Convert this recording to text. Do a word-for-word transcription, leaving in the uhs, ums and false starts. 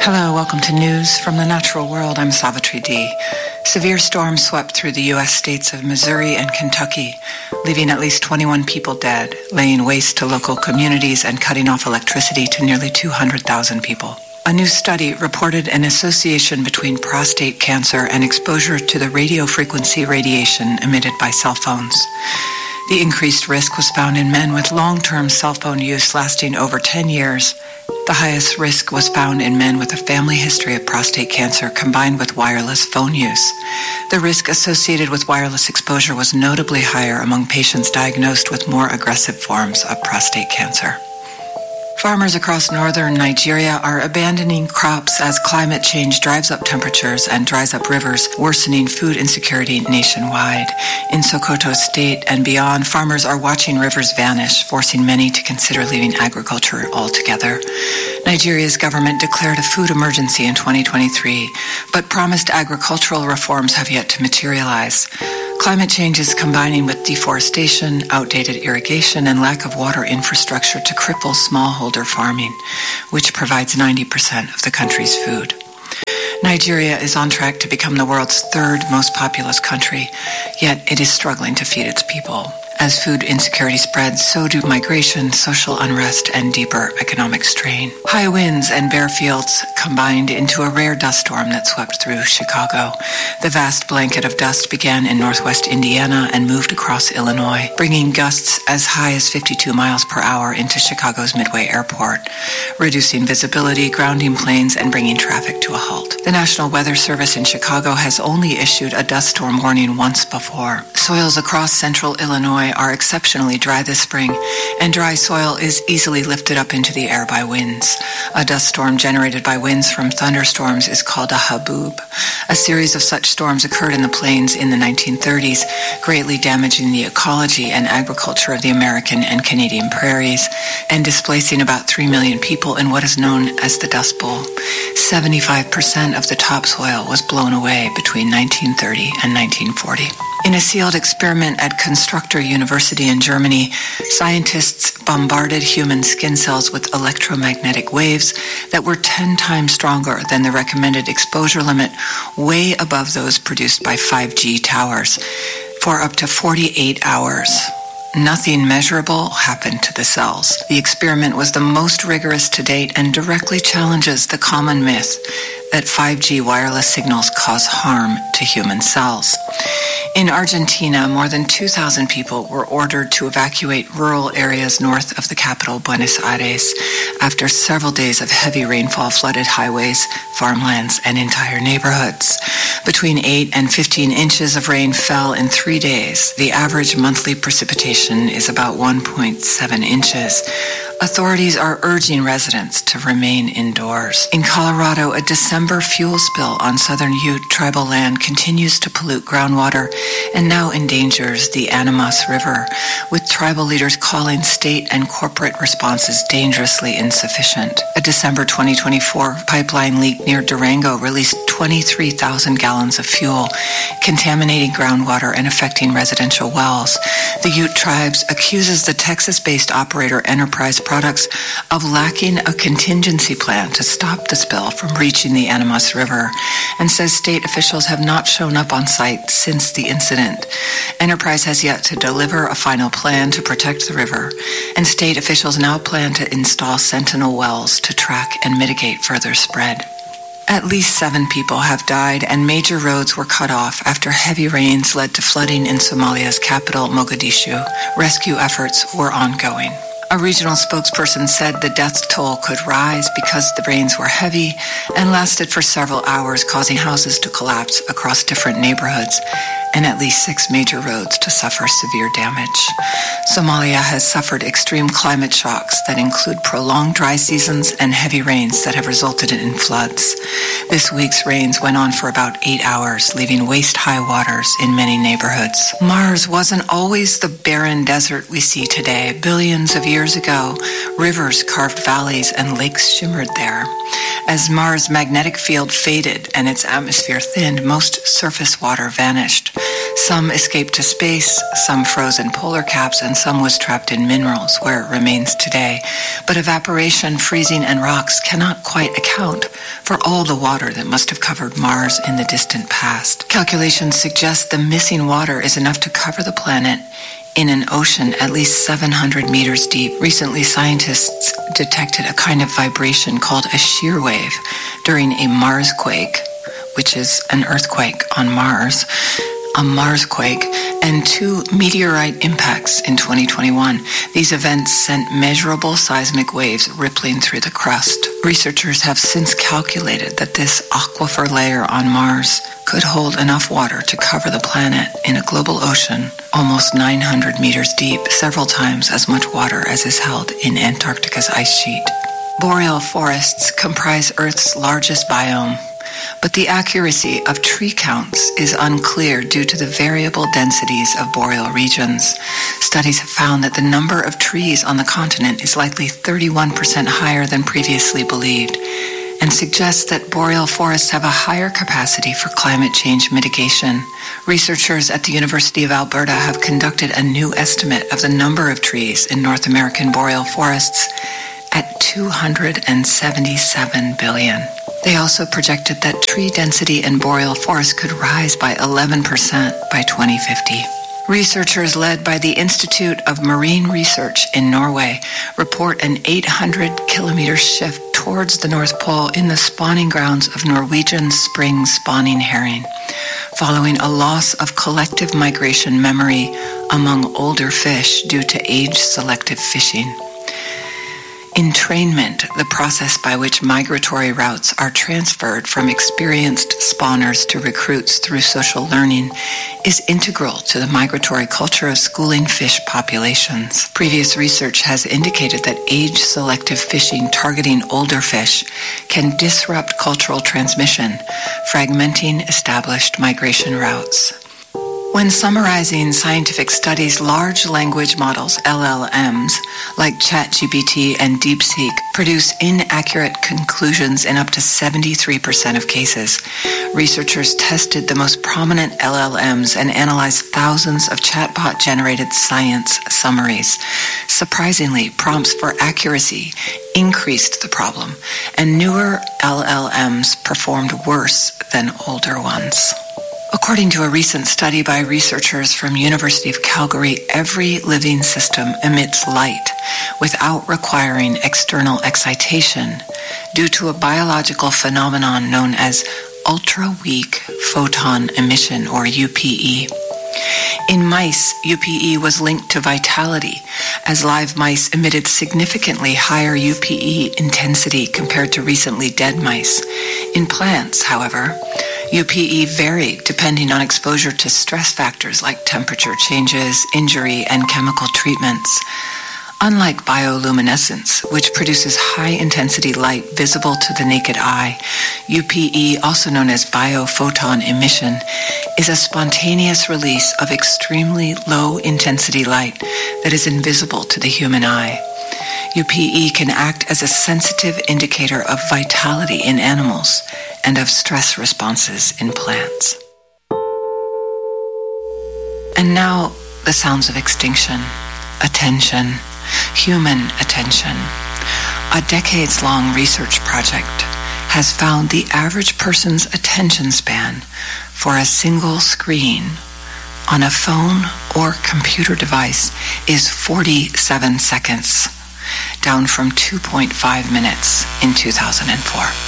Hello, welcome to News from the Natural World. I'm Savitri D. Severe storms swept through the U S states of Missouri and Kentucky, leaving at least twenty-one people dead, laying waste to local communities and cutting off electricity to nearly two hundred thousand people. A new study reported an association between prostate cancer and exposure to the radio frequency radiation emitted by cell phones. The increased risk was found in men with long-term cell phone use lasting over ten years. The highest risk was found in men with a family history of prostate cancer combined with wireless phone use. The risk associated with wireless exposure was notably higher among patients diagnosed with more aggressive forms of prostate cancer. Farmers across northern Nigeria are abandoning crops as climate change drives up temperatures and dries up rivers, worsening food insecurity nationwide. In Sokoto State and beyond, farmers are watching rivers vanish, forcing many to consider leaving agriculture altogether. Nigeria's government declared a food emergency in twenty twenty-three, but promised agricultural reforms have yet to materialize. Climate change is combining with deforestation, outdated irrigation, and lack of water infrastructure to cripple smallholder farming, which provides ninety percent of the country's food. Nigeria is on track to become the world's third most populous country, yet it is struggling to feed its people. As food insecurity spreads, so do migration, social unrest, and deeper economic strain. High winds and bare fields combined into a rare dust storm that swept through Chicago. The vast blanket of dust began in northwest Indiana and moved across Illinois, bringing gusts as high as fifty-two miles per hour into Chicago's Midway Airport, reducing visibility, grounding planes, and bringing traffic to a halt. The National Weather Service in Chicago has only issued a dust storm warning once before. Soils across central Illinois are exceptionally dry this spring, and dry soil is easily lifted up into the air by winds. A dust storm generated by winds from thunderstorms is called a haboob. A series of such storms occurred in the plains in the nineteen thirties, greatly damaging the ecology and agriculture of the American and Canadian prairies, and displacing about three million people in what is known as the Dust Bowl. seventy-five percent of the topsoil was blown away between nineteen thirty and nineteen forty. In a sealed experiment at Constructor University in Germany, scientists bombarded human skin cells with electromagnetic waves that were ten times stronger than the recommended exposure limit, way above those produced by five G towers, for up to forty-eight hours. Nothing measurable happened to the cells. The experiment was the most rigorous to date and directly challenges the common myth that five G wireless signals cause harm to human cells. In Argentina, more than two thousand people were ordered to evacuate rural areas north of the capital, Buenos Aires, after several days of heavy rainfall flooded highways, farmlands, and entire neighborhoods. Between eight and fifteen inches of rain fell in three days. The average monthly precipitation is about one point seven inches. Authorities are urging residents to remain indoors. In Colorado, a December fuel spill on southern Ute tribal land continues to pollute groundwater and now endangers the Animas River, with tribal leaders calling state and corporate responses dangerously insufficient. A December twenty twenty-four pipeline leak near Durango released twenty-three thousand gallons of fuel, contaminating groundwater and affecting residential wells. The Ute Tribes accuses the Texas-based operator Enterprise Products of lacking a contingency plan to stop the spill from reaching the Animas River, and says state officials have not shown up on site since the incident. Enterprise has yet to deliver a final plan to protect the river, and state officials now plan to install sentinel wells to track and mitigate further spread. At least seven people have died and major roads were cut off after heavy rains led to flooding in Somalia's capital, Mogadishu. Rescue efforts were ongoing. A regional spokesperson said the death toll could rise because the rains were heavy and lasted for several hours, causing houses to collapse across different neighborhoods and at least six major roads to suffer severe damage. Somalia has suffered extreme climate shocks that include prolonged dry seasons and heavy rains that have resulted in floods. This week's rains went on for about eight hours, leaving waist-high waters in many neighborhoods. Mars wasn't always the barren desert we see today. Billions of years ago, rivers carved valleys and lakes shimmered there. As Mars' magnetic field faded and its atmosphere thinned, most surface water vanished. Some escaped to space, some froze in polar caps, and some was trapped in minerals, where it remains today. But evaporation, freezing, and rocks cannot quite account for all the water that must have covered Mars in the distant past. Calculations suggest the missing water is enough to cover the planet in an ocean at least seven hundred meters deep. Recently, scientists detected a kind of vibration called a shear wave during a Marsquake, which is an earthquake on Mars, a Marsquake, and two meteorite impacts in twenty twenty-one. These events sent measurable seismic waves rippling through the crust. Researchers have since calculated that this aquifer layer on Mars could hold enough water to cover the planet in a global ocean almost nine hundred meters deep, several times as much water as is held in Antarctica's ice sheet. Boreal forests comprise Earth's largest biome, but the accuracy of tree counts is unclear due to the variable densities of boreal regions. Studies have found that the number of trees on the continent is likely thirty-one percent higher than previously believed, and suggests that boreal forests have a higher capacity for climate change mitigation. Researchers at the University of Alberta have conducted a new estimate of the number of trees in North American boreal forests at two hundred seventy-seven billion. They also projected that tree density in boreal forests could rise by eleven percent by twenty fifty. Researchers led by the Institute of Marine Research in Norway report an eight hundred kilometer shift towards the North Pole in the spawning grounds of Norwegian spring spawning herring, following a loss of collective migration memory among older fish due to age-selective fishing. Entrainment, the process by which migratory routes are transferred from experienced spawners to recruits through social learning, is integral to the migratory culture of schooling fish populations. Previous research has indicated that age-selective fishing targeting older fish can disrupt cultural transmission, fragmenting established migration routes. When summarizing scientific studies, large language models, L L Ms, like ChatGPT and DeepSeek, produce inaccurate conclusions in up to seventy-three percent of cases. Researchers tested the most prominent L L Ms and analyzed thousands of chatbot-generated science summaries. Surprisingly, prompts for accuracy increased the problem, and newer L L Ms performed worse than older ones. According to a recent study by researchers from University of Calgary, every living system emits light without requiring external excitation due to a biological phenomenon known as ultra-weak photon emission, or U P E. In mice, U P E was linked to vitality, as live mice emitted significantly higher U P E intensity compared to recently dead mice. In plants, however, U P E varied depending on exposure to stress factors like temperature changes, injury, and chemical treatments. Unlike bioluminescence, which produces high-intensity light visible to the naked eye, U P E, also known as biophoton emission, is a spontaneous release of extremely low-intensity light that is invisible to the human eye. U P E can act as a sensitive indicator of vitality in animals and of stress responses in plants. And now, the sounds of extinction, attention, human attention. A decades-long research project has found the average person's attention span for a single screen on a phone or computer device is forty-seven seconds, down from two point five minutes in two thousand four.